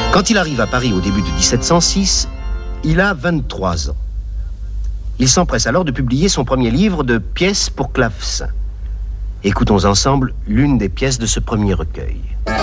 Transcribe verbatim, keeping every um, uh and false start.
Quand il arrive à Paris au début de dix-sept cent six, il a vingt-trois ans. Il s'empresse alors de publier son premier livre de pièces pour clavecin. Écoutons ensemble l'une des pièces de ce premier recueil.